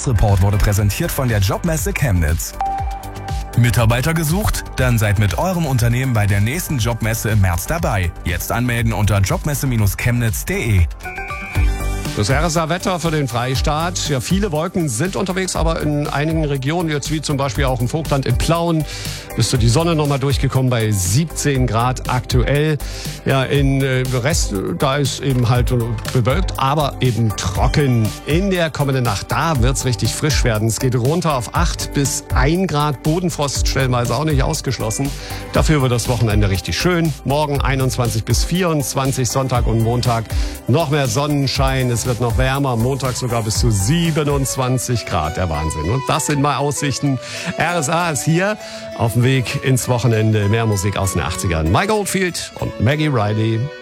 Jobsreport wurde präsentiert von der Jobmesse Chemnitz. Mitarbeiter gesucht? Dann seid mit eurem Unternehmen bei der nächsten Jobmesse im März dabei. Jetzt anmelden unter jobmesse-chemnitz.de. Das RSA-Wetter für den Freistaat. Ja, viele Wolken sind unterwegs, aber in einigen Regionen, jetzt wie zum Beispiel auch im Vogtland in Plauen, ist die Sonne nochmal durchgekommen bei 17 Grad aktuell. Ja, in Rest, da ist eben halt bewölkt, aber eben trocken. In der kommenden Nacht, da wird's richtig frisch werden. Es geht runter auf 8 bis 1 Grad. Bodenfrost stellenweise auch nicht ausgeschlossen. Dafür wird das Wochenende richtig schön. Morgen 21 bis 24, Sonntag und Montag noch mehr Sonnenschein. Es wird noch wärmer, Montag sogar bis zu 27 Grad. Der Wahnsinn. Und das sind mal Aussichten. RSA ist hier auf dem Weg ins Wochenende. Mehr Musik aus den 80ern. Mike Oldfield und Maggie Riley.